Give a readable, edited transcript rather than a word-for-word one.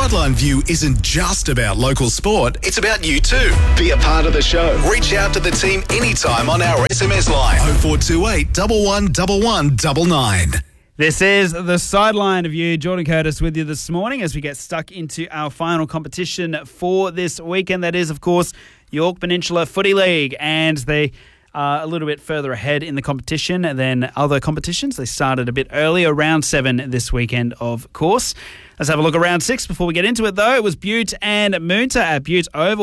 Sideline View isn't just about local sport, it's about you too. Be a part of the show. Reach out to the team anytime on our SMS line 0428 111199. This is the Sideline View. Jordan Curtis with you this morning as we get stuck into our final competition for this weekend. That is, of course, Yorke Peninsula Footy League, and they are a little bit further ahead in the competition than other competitions. They started a bit earlier, round 7 this weekend, of course. Let's have a look at round 6 before we get into it, though. It was Butte and Moonta at Butte Oval.